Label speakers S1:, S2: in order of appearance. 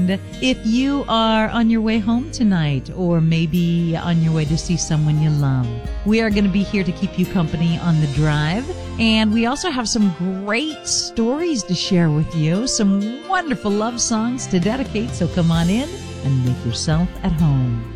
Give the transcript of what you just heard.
S1: And if you are on your way home tonight, or maybe on your way to see someone you love, we are going to be here to keep you company on the drive. And we also have some great stories to share with you, some wonderful love songs to dedicate. So come on in and make yourself at home.